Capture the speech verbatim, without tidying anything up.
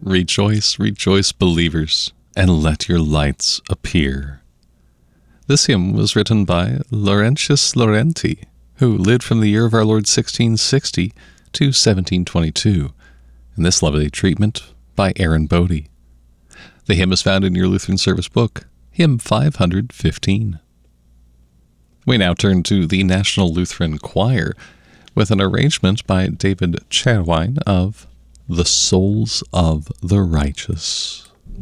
Rejoice, rejoice, believers, and let your lights appear. This hymn was written by Laurentius Laurenti, who lived from the year of our Lord sixteen sixty to seventeen twenty-two, and this lovely treatment by Aaron Bodie. The hymn is found in your Lutheran Service book, hymn five hundred fifteen. We now turn to the National Lutheran Choir with an arrangement by David Cherwine of The Souls of the Righteous.